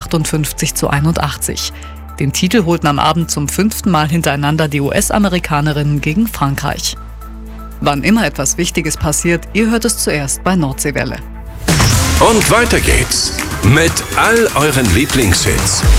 58:81. Den Titel holten am Abend zum 5. Mal hintereinander die US-Amerikanerinnen gegen Frankreich. Wann immer etwas Wichtiges passiert, ihr hört es zuerst bei Nordseewelle. Und weiter geht's mit all euren Lieblingshits.